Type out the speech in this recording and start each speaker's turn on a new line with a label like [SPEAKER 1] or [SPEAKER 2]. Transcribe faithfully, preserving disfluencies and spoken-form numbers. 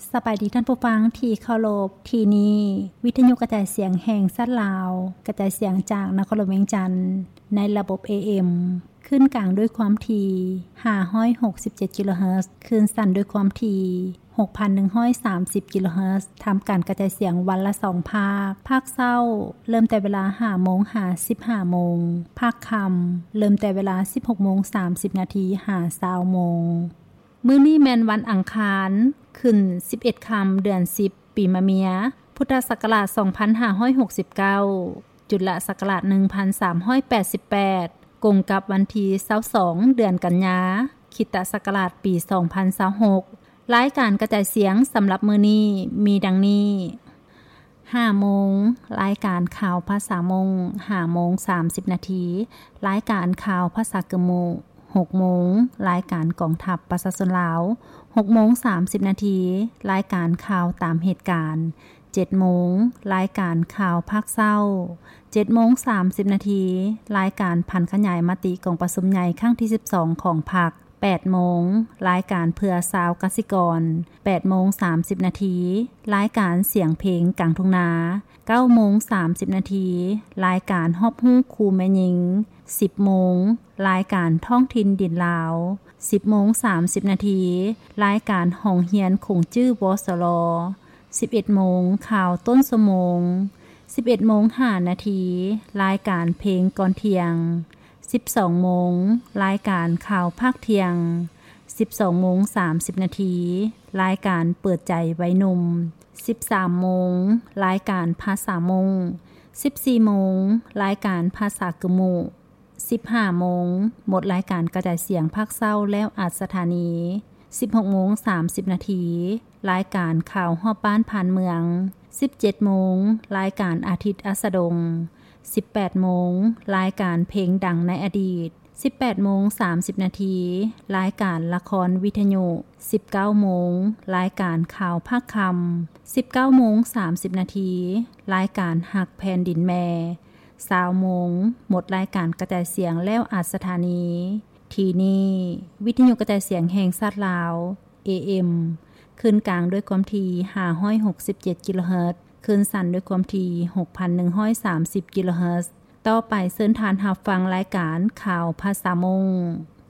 [SPEAKER 1] สบายดีท่านผู้ฟังที่เคารพที่นี้วิทยุกระจายเสียงแห่งสัตว์ลาวกระจายเสียงจากนครหลวงเวียงจันทน์ในระบบ เอ เอ็ม ขึ้นกลางด้วยความถี่ห้าร้อยหกสิบเจ็ดกิโลเฮิรตซ์ขึ้นสั้นด้วยความถี่ หกพันหนึ่งร้อยสามสิบกิโลเฮิรตซ์ทำการกระจายเสียงวันละสองภาคภาคเช้าเริ่มแต่เวลา ห้าโมงถึงสิบห้าโมงภาคค่ำเริ่มแต่เวลา สิบหกโมงสามสิบนาทีถึงยี่สิบโมงมื้อนี้แม่นวันอังคารขึ้นสิบเอ็ดค่ำเดือนสิบปีมะเมียพุทธศักราชสองพันห้าร้อยหกสิบเก้าจุลศักราชหนึ่งพันสามร้อยแปดสิบแปดกงกับวันที่ยี่สิบสองเดือนกันยาคริสตศักราชปีสองพันยี่สิบหกรายการกระจายเสียงสำหรับมื้อนี้มีดังนี้ห้าโมงรายการข่าวภาษามงห้าโมงสามสิบนาทีรายการข่าวภาษากะโมหกโมงรายการกองทัพประชาชนลาวหกโมงสามสิบนาทีรายการข่าวตามเหตุการณ์เจ็ดโมงรายการข่าวภาคเช้าเจ็ดโมงสามสิบนาทีรายการพันขยายมติกองประชุมใหญ่ครั้งที่สิบสองของพรรคแปดโมงรายการเพื่อชาวกสิกรแปดโมงสามสิบนาทีรายการเสียงเพลงกลางทุ่งนาเก้าโมงสามสิบนาทีรายการฮอบฮู้ครูแม่หญิงสิบโมงรายการท้องถิ่นดินลาวสิบโมงสามสิบนาทีรายการห้องเรียนคงจื้อวสลสิบเอ็ดโมงข่าวต้นสมงสิบเอ็ดโมงห้านาทีรายการเพลงก่อนเที่ยงสิบสองโมงรายการข่าวภาคเที่ยงสิบสองโมงสามสิบนาทีรายการเปิดใจไว้หนุ่มสิบสามโมงรายการภาษามงสิบสี่โมงรายการภาษากะโมสิบห้าโมงหมดรายการกระจายเสียงภาคเช้าแล้วอัดสถานีสิบหกโมงสามสิบนาทีรายการข่าวฮอบบ้านผ่านเมืองสิบเจ็ดโมงรายการอาทิตย์อัสดงสิบแปดโมงรายการเพลงดังในอดีตสิบแปดโมงสามสิบนาทีรายการละครวิทยุสิบเก้าโมงรายการข่าวภาคค่ำสิบเก้าโมงสามสิบนาทีรายการหักแผ่นดินแม่ยี่สิบโมงหมดรายการกระจายเสียงแล้วอัดสถานีที่นี่วิทยุกระจายเสียงแห่งชาติลาว เอ เอ็ม ขึ้นกลางด้วยความถี่ห้าร้อยหกสิบเจ็ดกิโลเฮิรตซ์ขึ้นสั้นด้วยความถี่ หกพันหนึ่งร้อยสามสิบกิโลเฮิรตซ์ต่อไปเชิญทานรับฟังรายการข่าวภาษามง